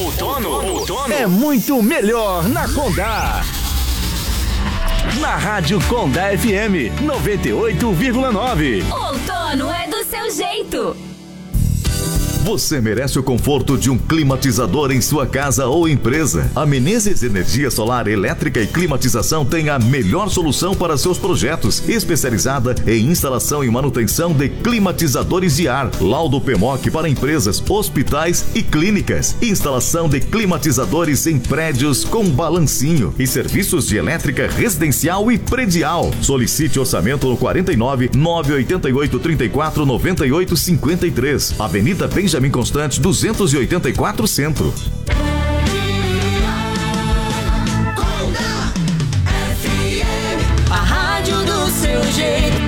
Outono é muito melhor na Condá. Na Rádio Condá FM 98,9. Outono é do seu jeito. Você merece o conforto de um climatizador em sua casa ou empresa. A Menezes Energia Solar Elétrica e Climatização tem a melhor solução para seus projetos, especializada em instalação e manutenção de climatizadores de ar, laudo PMOC para empresas, hospitais e clínicas, instalação de climatizadores em prédios com balancinho e serviços de elétrica residencial e predial. Solicite orçamento no 49 988 34 98 53, Avenida Benjamin Constante 284 Centro. A rádio do seu jeito.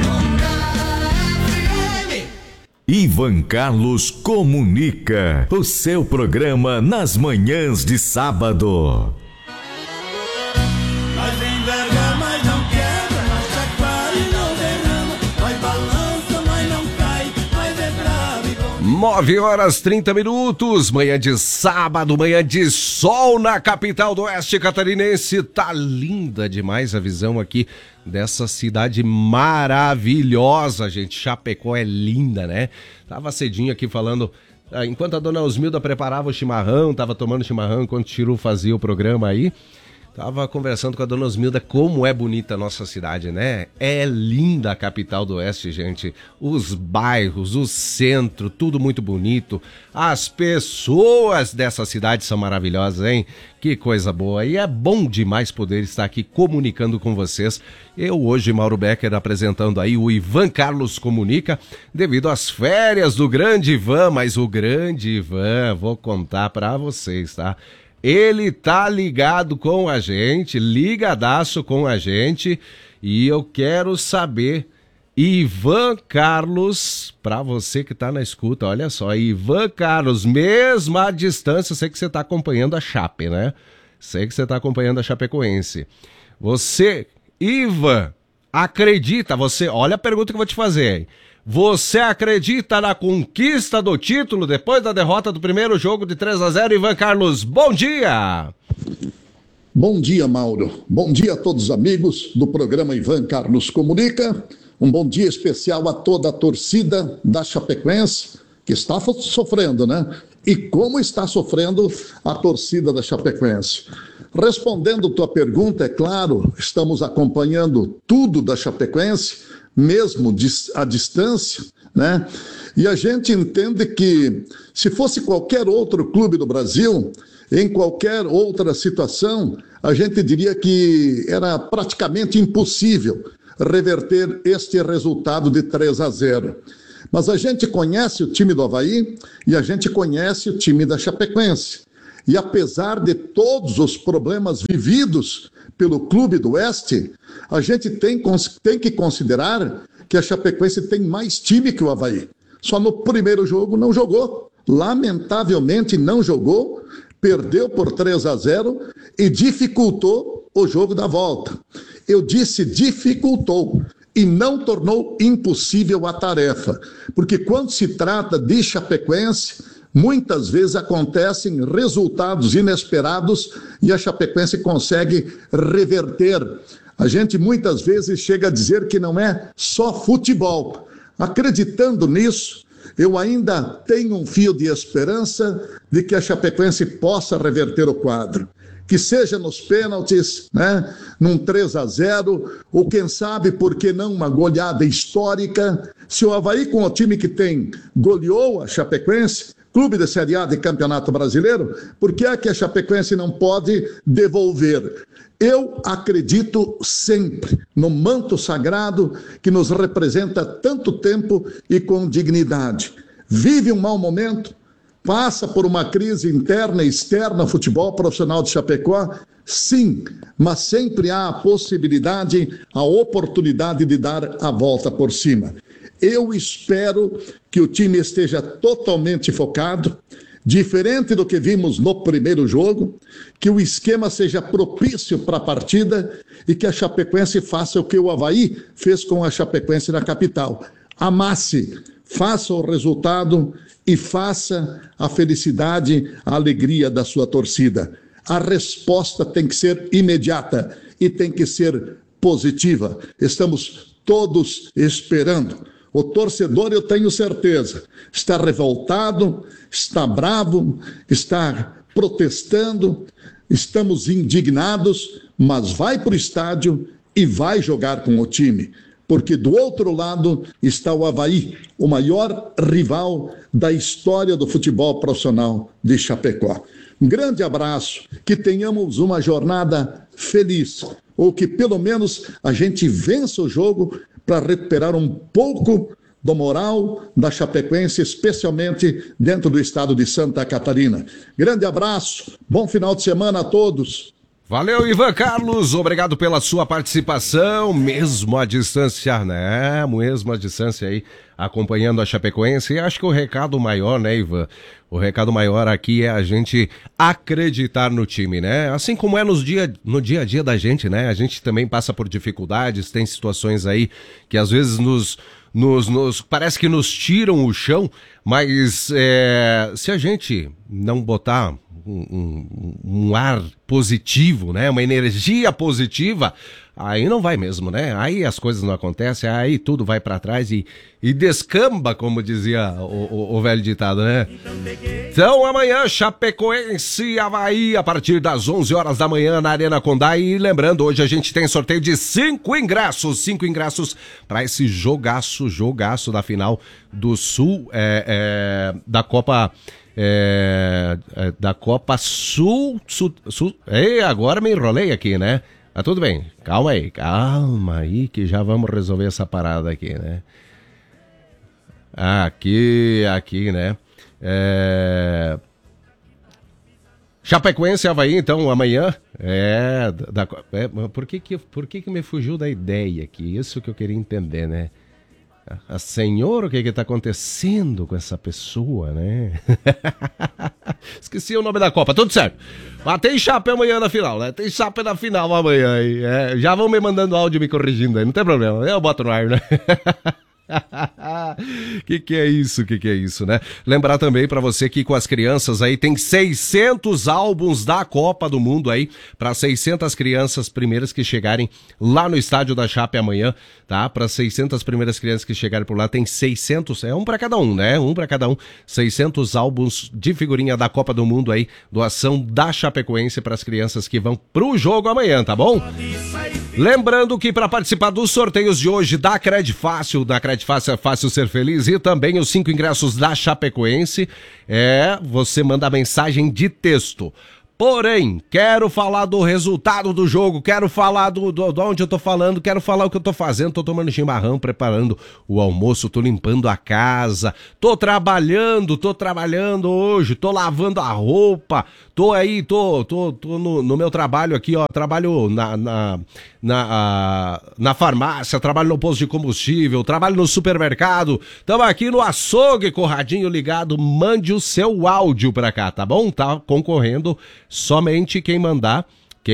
Ivan Carlos Comunica, o seu programa nas manhãs de sábado. Nós enverga, mas não quebra, nós chacoalha e não derrama, nós balança, mas não cai, mas é bravo e bom. 9h30, manhã de sábado, manhã de sol na capital do oeste catarinense. Tá linda demais a visão aqui dessa cidade maravilhosa, gente. Chapecó é linda, né? Tava cedinho aqui falando, enquanto a dona Osmilda preparava o chimarrão, tava tomando chimarrão enquanto o Chiru fazia o programa aí. Tava conversando com a dona Osmilda como é bonita a nossa cidade, né? É linda a capital do oeste, gente. Os bairros, o centro, tudo muito bonito. As pessoas dessa cidade são maravilhosas, hein? Que coisa boa. E é bom demais poder estar aqui comunicando com vocês. Eu hoje, Mauro Becker, apresentando aí o Ivan Carlos Comunica, devido às férias do grande Ivan. Mas o grande Ivan, vou contar pra vocês, tá? Ele tá ligado com a gente, ligadaço com a gente, e eu quero saber, Ivan Carlos, pra você que tá na escuta, olha só, Ivan Carlos, mesmo à distância, sei que você tá acompanhando a Chape, né? Sei que você tá acompanhando a Chapecoense. Você, Ivan, acredita, olha a pergunta que eu vou te fazer, hein? Você acredita na conquista do título depois da derrota do primeiro jogo de 3-0, Ivan Carlos? Bom dia! Bom dia, Mauro. Bom dia a todos os amigos do programa Ivan Carlos Comunica. Um bom dia especial a toda a torcida da Chapecoense, que está sofrendo, né? E como está sofrendo a torcida da Chapecoense. Respondendo tua pergunta, é claro, estamos acompanhando tudo da Chapecoense, mesmo à distância, né? E a gente entende que se fosse qualquer outro clube do Brasil, em qualquer outra situação, a gente diria que era praticamente impossível reverter este resultado de 3-0. Mas a gente conhece o time do Avaí e a gente conhece o time da Chapecoense. E apesar de todos os problemas vividos pelo Clube do Oeste, a gente tem que considerar que a Chapecoense tem mais time que o Avaí. Só no primeiro jogo não jogou. Lamentavelmente não jogou, perdeu por 3-0 e dificultou o jogo da volta. Eu disse dificultou e não tornou impossível a tarefa, porque quando se trata de Chapecoense, muitas vezes acontecem resultados inesperados e a Chapecoense consegue reverter. A gente muitas vezes chega a dizer que não é só futebol. Acreditando nisso, eu ainda tenho um fio de esperança de que a Chapecoense possa reverter o quadro. Que seja nos pênaltis, né, num 3-0, ou quem sabe, por que não uma goleada histórica. Se o Avaí, com o time que tem, goleou a Chapecoense, clube de Série A de Campeonato Brasileiro, por que é que a Chapecoense não pode devolver? Eu acredito sempre no manto sagrado que nos representa tanto tempo e com dignidade. Vive um mau momento, passa por uma crise interna e externa ao futebol profissional de Chapecó, sim, mas sempre há a possibilidade, a oportunidade de dar a volta por cima. Eu espero que o time esteja totalmente focado, diferente do que vimos no primeiro jogo, que o esquema seja propício para a partida e que a Chapecoense faça o que o Avaí fez com a Chapecoense na capital. Amasse, faça o resultado e faça a felicidade, a alegria da sua torcida. A resposta tem que ser imediata e tem que ser positiva. Estamos todos esperando. O torcedor, eu tenho certeza, está revoltado, está bravo, está protestando, estamos indignados, mas vai para o estádio e vai jogar com o time. Porque do outro lado está o Avaí, o maior rival da história do futebol profissional de Chapecó. Um grande abraço, que tenhamos uma jornada feliz, ou que pelo menos a gente vença o jogo para recuperar um pouco do moral da Chapecoense, especialmente dentro do estado de Santa Catarina. Grande abraço, bom final de semana a todos. Valeu, Ivan Carlos, obrigado pela sua participação, mesmo à distância, né? Mesmo à distância aí, acompanhando a Chapecoense. E acho que o recado maior, né, Ivan? O recado maior aqui é a gente acreditar no time, né? Assim como é no dia a dia da gente, né? A gente também passa por dificuldades, tem situações aí que às vezes parece que nos tiram o chão, mas se a gente não botar um ar positivo, né? Uma energia positiva, aí não vai mesmo, né? Aí as coisas não acontecem, aí tudo vai pra trás e descamba, como dizia o velho ditado, né? Então amanhã, Chapecoense e Avaí, a partir das 11 horas da manhã na Arena Condá. E lembrando, hoje a gente tem sorteio de 5 ingressos para esse jogaço da final do Sul, da Copa... da Copa Sul. Agora me enrolei aqui, né? Mas tudo bem, calma aí que já vamos resolver essa parada aqui, né? Aqui, né? Chapecoense e Avaí, então, amanhã. Por que me fugiu da ideia aqui? Isso que eu queria entender, né? Senhor, o que está acontecendo com essa pessoa, né? Esqueci o nome da Copa, tudo certo. Mas tem Chape amanhã na final, né? Tem Chape na final amanhã aí. Já vão me mandando áudio me corrigindo aí, não tem problema. Eu boto no ar, né? Que é isso, né? Lembrar também pra você que com as crianças aí tem 600 álbuns da Copa do Mundo aí, pra 600 crianças primeiras que chegarem lá no estádio da Chape amanhã, tá? Pra 600 primeiras crianças que chegarem por lá, tem 600, um pra cada um, né? Um pra cada um, 600 álbuns de figurinha da Copa do Mundo aí, doação da Chapecoense pras crianças que vão pro jogo amanhã, tá bom? Lembrando que para participar dos sorteios de hoje da Cred Fácil, é fácil ser feliz, e também os 5 ingressos da Chapecoense, você manda mensagem de texto. Porém, quero falar do resultado do jogo, quero falar de onde eu tô falando, quero falar o que eu tô fazendo, tô tomando chimarrão, preparando o almoço, tô limpando a casa, tô trabalhando hoje, tô lavando a roupa, tô no meu trabalho aqui, ó, trabalho na farmácia, trabalho no posto de combustível, trabalho no supermercado, tamo aqui no açougue, com o radinho ligado, mande o seu áudio pra cá, tá bom? Tá concorrendo somente quem mandar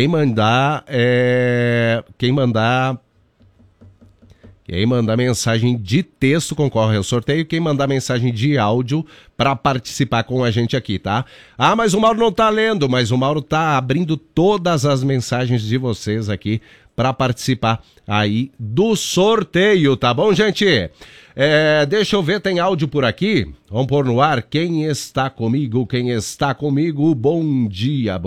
mensagem de texto concorre ao sorteio, quem mandar mensagem de áudio para participar com a gente aqui, tá? Mas o Mauro não tá lendo, mas o Mauro tá abrindo todas as mensagens de vocês aqui para participar aí do sorteio, tá bom, gente? Deixa eu ver, tem áudio por aqui? Vamos pôr no ar. Quem está comigo? Bom dia.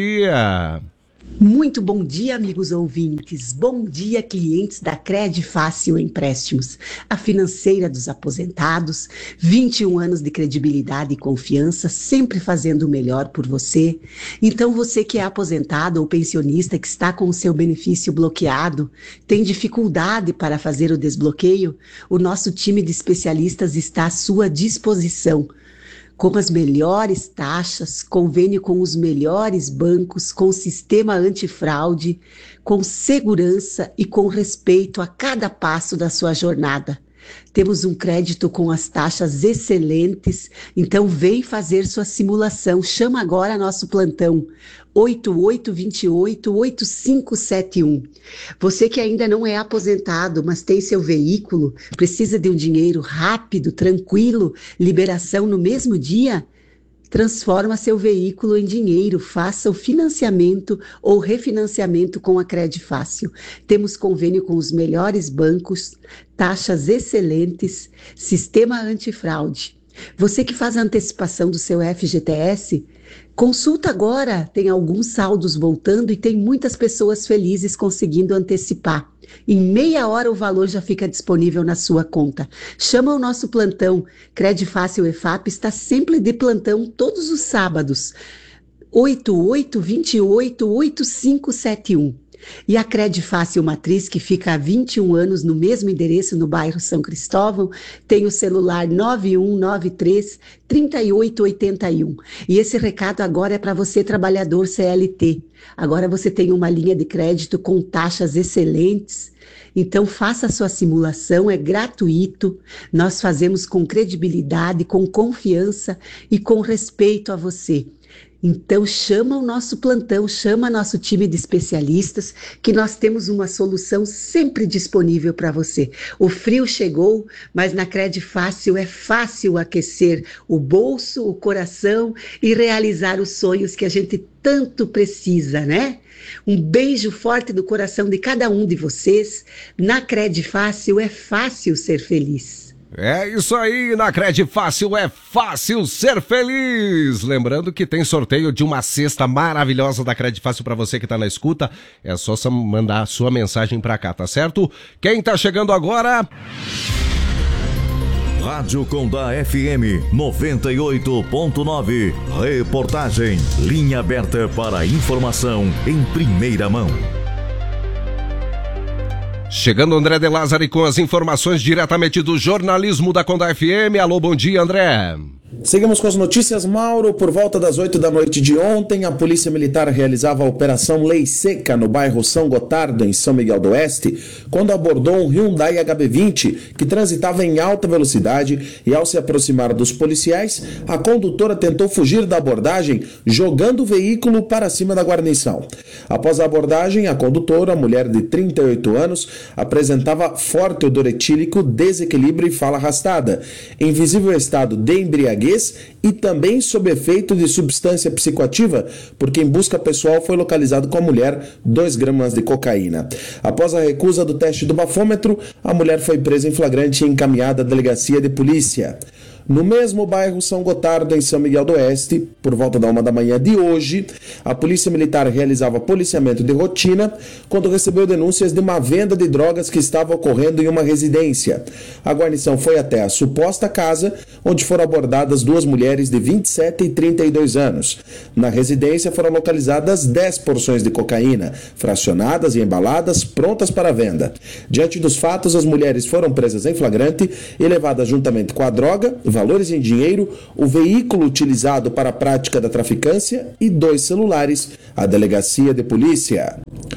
Muito bom dia, amigos ouvintes. Bom dia, clientes da Cred Fácil Empréstimos, a financeira dos aposentados. 21 anos de credibilidade e confiança, sempre fazendo o melhor por você. Então, você que é aposentado ou pensionista que está com o seu benefício bloqueado, tem dificuldade para fazer o desbloqueio, o nosso time de especialistas está à sua disposição. Com as melhores taxas, convênio com os melhores bancos, com sistema antifraude, com segurança e com respeito a cada passo da sua jornada. Temos um crédito com as taxas excelentes, então vem fazer sua simulação. Chama agora nosso plantão 8828-8571. Você que ainda não é aposentado, mas tem seu veículo, precisa de um dinheiro rápido, tranquilo, liberação no mesmo dia? Transforma seu veículo em dinheiro, faça o financiamento ou refinanciamento com a Credifácil. Temos convênio com os melhores bancos, taxas excelentes, sistema antifraude. Você que faz a antecipação do seu FGTS, consulta agora, tem alguns saldos voltando e tem muitas pessoas felizes conseguindo antecipar. Em meia hora o valor já fica disponível na sua conta. Chama o nosso plantão. Credifácil EFAP está sempre de plantão todos os sábados. 8828-8571. E a Credifácil Matriz, que fica há 21 anos no mesmo endereço no bairro São Cristóvão, tem o celular 9193-3881. E esse recado agora é para você, trabalhador CLT. Agora você tem uma linha de crédito com taxas excelentes. Então faça a sua simulação, é gratuito. Nós fazemos com credibilidade, com confiança e com respeito a você. Então chama o nosso plantão, chama nosso time de especialistas, que nós temos uma solução sempre disponível para você. O frio chegou, mas na Credifácil é fácil aquecer o bolso, o coração e realizar os sonhos que a gente tanto precisa, né? Um beijo forte do coração de cada um de vocês. Na Credifácil é fácil ser feliz. É isso aí, na Credifácil é fácil ser feliz. Lembrando que tem sorteio de uma cesta maravilhosa da Credifácil para você que tá na escuta. É só mandar a sua mensagem para cá, tá certo? Quem tá chegando agora? Rádio Condá FM 98.9. Reportagem. Linha aberta para informação em primeira mão. Chegando André de Lázari com as informações diretamente do jornalismo da Condá FM. Alô, bom dia, André. Seguimos com as notícias, Mauro. Por volta das 8 da noite de ontem, a Polícia Militar realizava a Operação Lei Seca no bairro São Gotardo, em São Miguel do Oeste, quando abordou um Hyundai HB20 que transitava em alta velocidade e, ao se aproximar dos policiais, a condutora tentou fugir da abordagem, jogando o veículo para cima da guarnição. Após a abordagem, a condutora, mulher de 38 anos, apresentava forte odor etílico, desequilíbrio e fala arrastada, em visível estado de embriaguez e também sob efeito de substância psicoativa, porque em busca pessoal foi localizado com a mulher 2 gramas de cocaína. Após a recusa do teste do bafômetro, a mulher foi presa em flagrante e encaminhada à delegacia de polícia. No mesmo bairro São Gotardo, em São Miguel do Oeste, por volta da 1 da manhã de hoje, a Polícia Militar realizava policiamento de rotina quando recebeu denúncias de uma venda de drogas que estava ocorrendo em uma residência. A guarnição foi até a suposta casa, onde foram abordadas 2 mulheres de 27 e 32 anos. Na residência foram localizadas 10 porções de cocaína, fracionadas e embaladas, prontas para venda. Diante dos fatos, as mulheres foram presas em flagrante e levadas juntamente com a droga, valores em dinheiro, o veículo utilizado para a prática da traficância e 2 celulares à delegacia de polícia.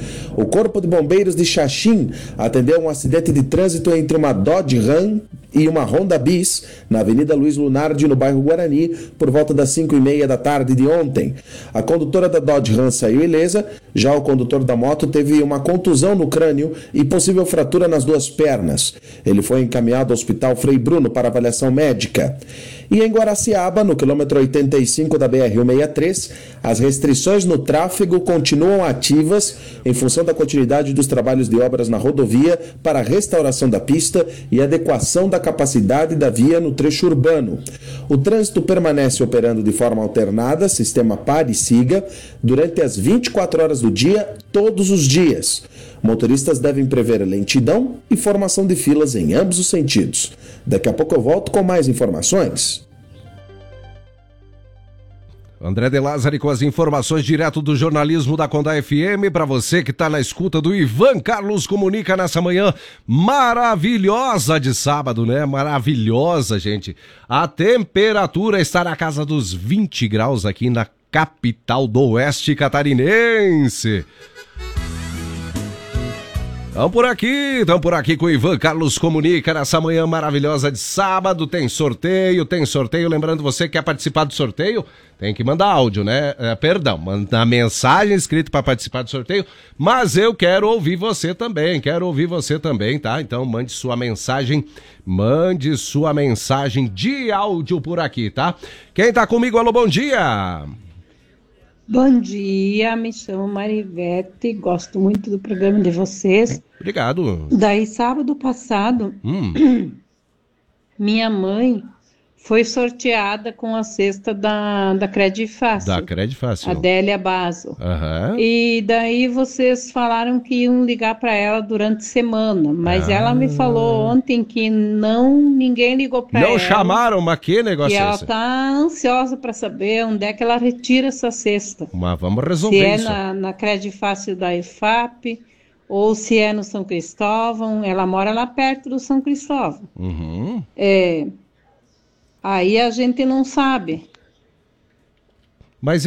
O Corpo de Bombeiros de Xaxim atendeu um acidente de trânsito entre uma Dodge Ram e uma Honda Bis na Avenida Luiz Lunardi, no bairro Guarani, por volta das 5h30 da tarde de ontem. A condutora da Dodge Ram saiu ilesa, já o condutor da moto teve uma contusão no crânio e possível fratura nas 2 pernas. Ele foi encaminhado ao Hospital Frei Bruno para avaliação médica. E em Guaraciaba, no quilômetro 85 da BR-163, as restrições no tráfego continuam ativas em função da continuidade dos trabalhos de obras na rodovia para a restauração da pista e adequação da capacidade da via no trecho urbano. O trânsito permanece operando de forma alternada, sistema pare e siga, durante as 24 horas do dia, todos os dias. Motoristas devem prever lentidão e formação de filas em ambos os sentidos. Daqui a pouco eu volto com mais informações. André de Lázari com as informações direto do jornalismo da Condá FM para você que está na escuta do Ivan Carlos Comunica nessa manhã maravilhosa de sábado, né? Maravilhosa, gente. A temperatura está na casa dos 20 graus aqui na capital do Oeste Catarinense. Estamos por aqui com o Ivan Carlos Comunica nessa manhã maravilhosa de sábado. Tem sorteio. Lembrando, você que quer participar do sorteio, tem que mandar áudio, né? Mandar mensagem escrita para participar do sorteio. Mas eu quero ouvir você também, tá? Então mande sua mensagem de áudio por aqui, tá? Quem tá comigo, alô, bom dia! Bom dia, me chamo Marivete, gosto muito do programa de vocês. Obrigado. Daí, sábado passado, minha mãe foi sorteada com a cesta da Credifácil. Da Credifácil. Adélia Basso. Aham. E daí vocês falaram que iam ligar para ela durante a semana, mas ela me falou ontem que ninguém ligou para ela. Não chamaram, mas que negócio E é ela esse? tá ansiosa para saber onde é que ela retira essa cesta. Mas vamos resolver Se é isso. na Credifácil da IFAP ou se é no São Cristóvão. Ela mora lá perto do São Cristóvão. Uhum. Aí a gente não sabe. Mas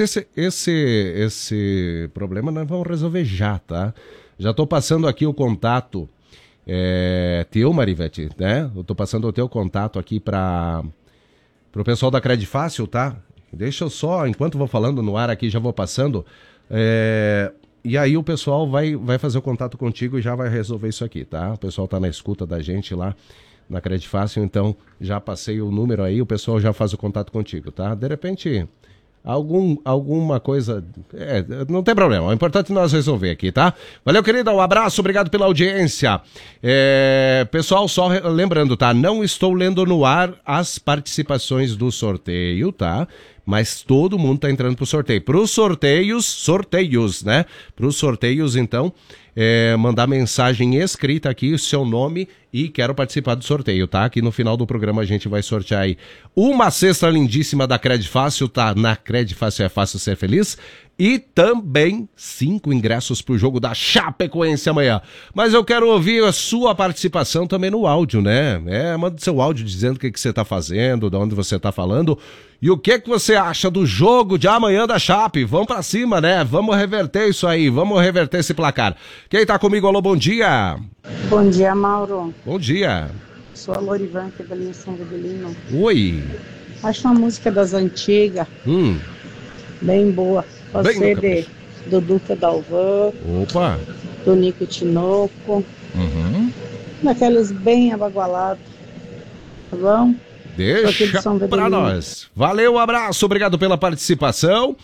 esse problema nós vamos resolver já, tá? Já tô passando aqui o contato teu, Marivete, né? Eu tô passando o teu contato aqui pro pessoal da Credifácil, tá? Deixa eu só, enquanto vou falando no ar aqui, já vou passando. E aí o pessoal vai fazer o contato contigo e já vai resolver isso aqui, tá? O pessoal tá na escuta da gente lá na Credifácil, então já passei o número aí, o pessoal já faz o contato contigo, tá? De repente, alguma coisa... não tem problema, o importante é nós resolver aqui, tá? Valeu, querida, um abraço, obrigado pela audiência. Pessoal, só lembrando, tá? Não estou lendo no ar as participações do sorteio, tá? Mas todo mundo tá entrando pro sorteio. Pros sorteios, né? Pros sorteios, então, mandar mensagem escrita aqui, o seu nome e quero participar do sorteio, tá? Aqui no final do programa a gente vai sortear aí uma cesta lindíssima da Credifácil, tá? Na Credifácil é fácil ser feliz. E também 5 ingressos pro jogo da Chapecoense amanhã. Mas eu quero ouvir a sua participação também no áudio, né? Manda seu áudio dizendo o que você tá fazendo, de onde você tá falando. E o que você acha do jogo de amanhã da Chape? Vamos pra cima, né? Vamos reverter isso aí, vamos reverter esse placar. Quem tá comigo, alô, bom dia. Bom dia, Mauro. Bom dia. Sou a Lorivan, que é da linha São Vedelino. Oi. Acho uma música das antigas, bem boa. Pode ser do Duca Dalvan, Opa. do Nico Tinoco, daqueles bem abagualados, tá bom? Deixa pra nós. Valeu, um abraço, obrigado pela participação.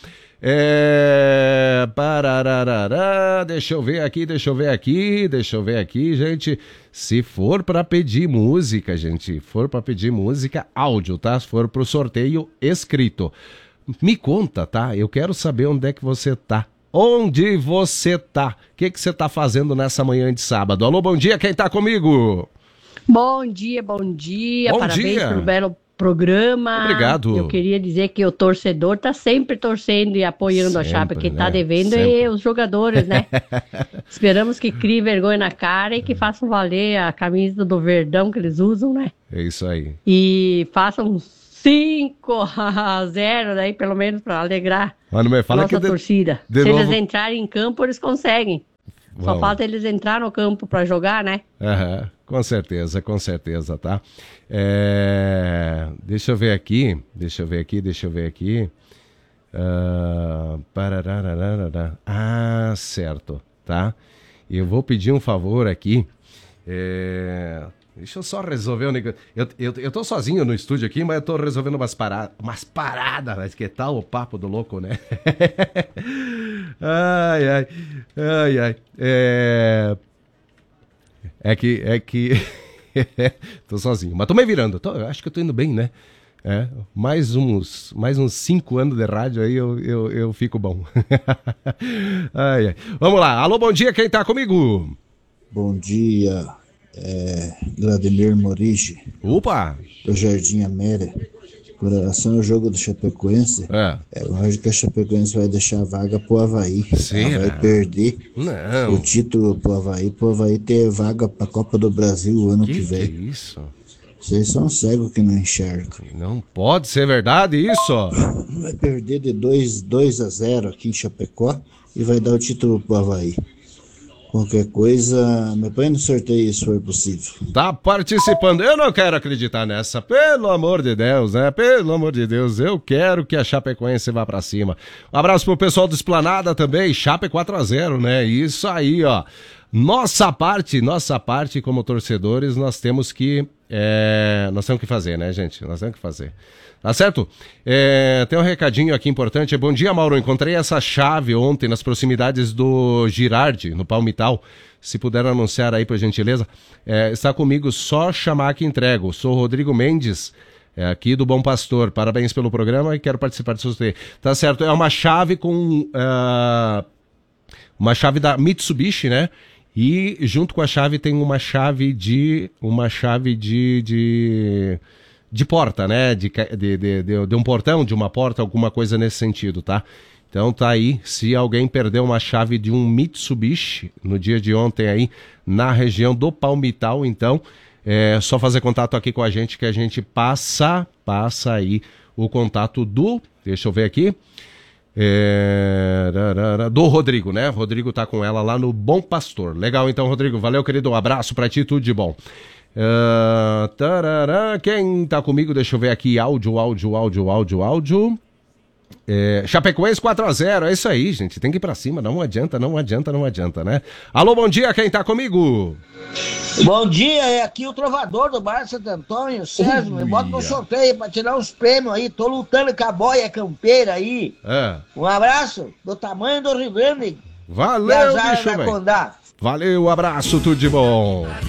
Deixa eu ver aqui, gente. Se for pra pedir música, áudio, tá? Se for pro sorteio, escrito. Me conta, tá? Eu quero saber onde é que você tá. Onde você tá? O que você tá fazendo nessa manhã de sábado? Alô, bom dia, quem tá comigo? Bom dia. Parabéns pelo belo programa. Obrigado. Eu queria dizer que o torcedor tá sempre torcendo e apoiando a Chape. Quem tá devendo é os jogadores, né? Esperamos que crie vergonha na cara e que façam valer a camisa do Verdão que eles usam, né? É isso aí. E façam 5-0 daí, pelo menos, para alegrar a nossa torcida. Se eles entrarem em campo, eles conseguem. Só falta eles entrar no campo para jogar, né? Com certeza, tá? Deixa eu ver aqui. Certo, tá? Eu vou pedir um favor aqui. Deixa eu só resolver um negócio. Eu tô sozinho no estúdio aqui, mas eu tô resolvendo umas paradas. Mas que tal o papo do louco, né? Ai. É que... tô sozinho, mas tô me virando. Acho que eu tô indo bem, né? Mais uns 5 anos de rádio aí eu fico bom. Ai. Vamos lá. Alô, bom dia, quem tá comigo? Bom dia. Vladimir Morigi. Opa! Do Jardim América. Com relação ao jogo do Chapecoense, lógico que a Chapecoense vai deixar a vaga pro Avaí. Ela vai perder o título pro Avaí ter vaga pra Copa do Brasil o ano que vem. Que isso? Vocês são cegos que não enxergam. Não pode ser verdade isso? Vai perder de 2-0 aqui em Chapecó e vai dar o título pro Avaí. Qualquer coisa, me põe no sorteio se for possível. Tá participando. Eu não quero acreditar nessa. Pelo amor de Deus, né? Pelo amor de Deus. Eu quero que a Chapecoense vá pra cima. Um abraço pro pessoal do Esplanada também. Chape 4-0, né? Isso aí, ó. Nossa parte como torcedores, nós temos que fazer, né, gente? Nós temos que fazer. Tá certo? Tem um recadinho aqui importante. Bom dia, Mauro. Encontrei essa chave ontem nas proximidades do Girardi, no Palmital. Se puder anunciar aí, por gentileza. Está comigo, só chamar que entrego. Sou Rodrigo Mendes, aqui do Bom Pastor. Parabéns pelo programa e quero participar do sorteio. Tá certo? É uma chave com... uma chave da Mitsubishi, né? E junto com a chave tem uma chave de porta, né? De um portão, de uma porta, alguma coisa nesse sentido, tá? Então tá aí, se alguém perdeu uma chave de um Mitsubishi no dia de ontem aí, na região do Palmital, então é só fazer contato aqui com a gente que a gente passa aí o contato deixa eu ver aqui, do Rodrigo, né? Rodrigo tá com ela lá no Bom Pastor. Legal, então, Rodrigo, valeu, querido, um abraço pra ti, tudo de bom. Quem tá comigo, deixa eu ver aqui, áudio. Chapecoense 4-0, é isso aí, gente, tem que ir pra cima, não adianta, né? Alô, bom dia, quem tá comigo? Bom dia, é aqui o trovador do Bar Santo Antônio, Sérgio, me bota no sorteio pra tirar uns prêmios aí, tô lutando com a boia campeira aí. Um abraço do tamanho do Rio Grande. Valeu, bicho, velho. Valeu, abraço, tudo de bom.